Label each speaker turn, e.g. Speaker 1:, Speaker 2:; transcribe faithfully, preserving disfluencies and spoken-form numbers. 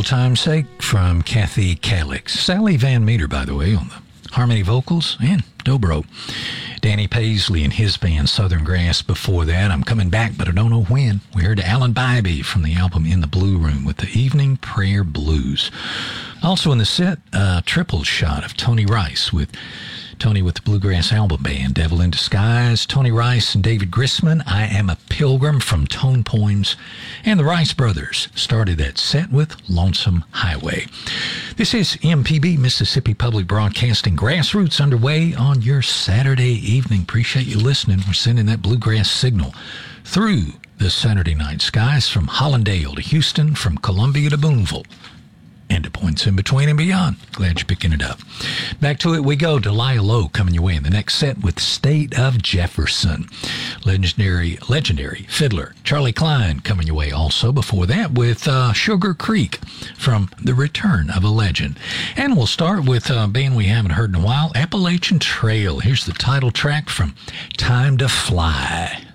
Speaker 1: time's sake from Kathy Calix. Sally Van Meter, by the way, on the harmony vocals and dobro. Danny Paisley and his band Southern Grass before that. I'm Coming Back, but I don't know when. We heard Alan Bybee from the album In the Blue Room with the Evening Prayer Blues. Also in the set, a triple shot of Tony Rice with Tony with the Bluegrass Album Band, Devil in Disguise, Tony Rice and David Grisman, I Am a Pilgrim from Tone Poems, and the Rice Brothers started that set with Lonesome Highway. This is M P B, Mississippi Public Broadcasting, Grassroots underway on your Saturday evening. Appreciate you listening. We're sending that bluegrass signal through the Saturday night skies from Hollandale to Houston, from Columbia to Boonville, and to points in between and beyond. Glad you're picking it up. Back to it we go. Delia Lowe coming your way in the next set with State of Jefferson. Legendary, legendary fiddler Charlie Klein coming your way also before that with uh, Sugar Creek from The Return of a Legend. And we'll start with a band we haven't heard in a while, Appalachian Trail. Here's the title track from Time to Fly.